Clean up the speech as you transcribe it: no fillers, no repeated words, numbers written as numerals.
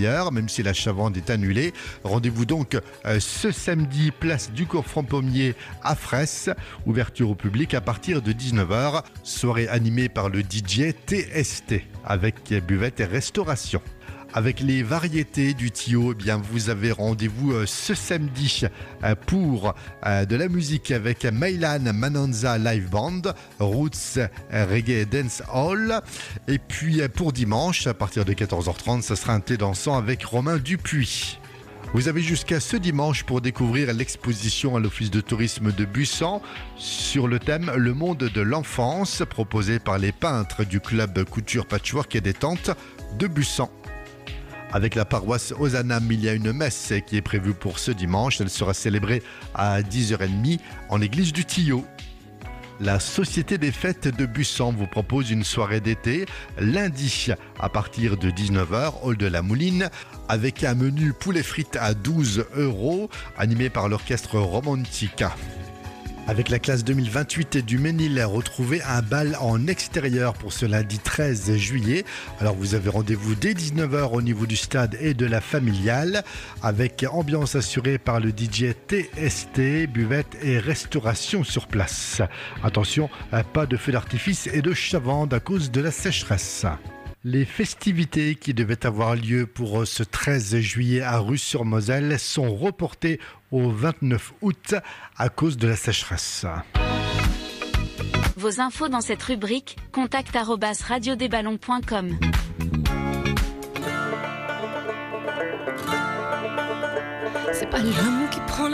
même si la Chavande est annulée. Rendez-vous donc ce samedi, place du Cours Franc-Pommier à Fraisse. Ouverture au public à partir de 19h. Soirée animée par le DJ TST avec buvette et restauration. Avec les variétés du Tio, eh bien vous avez rendez-vous ce samedi pour de la musique avec Mailan Mananza Live Band, Roots Reggae Dance Hall. Et puis pour dimanche, à partir de 14h30, ça sera un thé dansant avec Romain Dupuis. Vous avez jusqu'à ce dimanche pour découvrir l'exposition à l'Office de tourisme de Bussan sur le thème « Le monde de l'enfance » proposé par les peintres du club Couture Patchwork et Détente de Bussan. Avec la paroisse Ozanam, il y a une messe qui est prévue pour ce dimanche. Elle sera célébrée à 10h30 en l'église du Tillot. La Société des Fêtes de Bussan vous propose une soirée d'été lundi à partir de 19h, hall de la Mouline, avec un menu poulet frites à 12 € animé par l'orchestre Romantica. Avec la classe 2028 du Ménil, retrouvez un bal en extérieur pour ce lundi 13 juillet. Alors vous avez rendez-vous dès 19h au niveau du stade et de la familiale, avec ambiance assurée par le DJ TST, buvette et restauration sur place. Attention, pas de feux d'artifice et de chavande à cause de la sécheresse. Les festivités qui devaient avoir lieu pour ce 13 juillet à Rue-sur-Moselle sont reportées au 29 août à cause de la sécheresse. Vos infos dans cette rubrique, contact@radiodesballons.com. C'est pas l'amour.